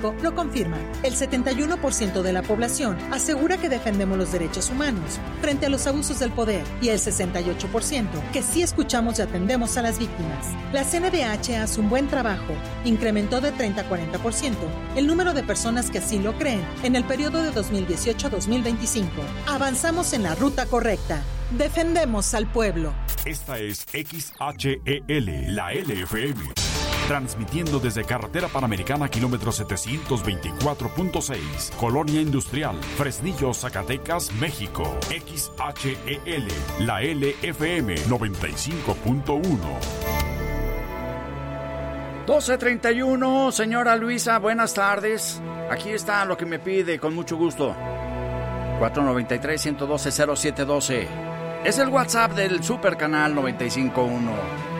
México lo confirma. El 71% de la población asegura que defendemos los derechos humanos frente a los abusos del poder y el 68% que sí escuchamos y atendemos a las víctimas. La CNDH hace un buen trabajo. Incrementó de 30 a 40% el número de personas que así lo creen en el periodo de 2018 a 2025. Avanzamos en la ruta correcta. Defendemos al pueblo. Esta es XHEL, la LFM. Transmitiendo desde Carretera Panamericana, kilómetro 724.6, Colonia Industrial, Fresnillo, Zacatecas, México. XHEL, la LFM 95.1. 12:31, señora Luisa, buenas tardes. Aquí está lo que me pide, con mucho gusto. 493-112-0712. Es el WhatsApp del Super Canal 95.1.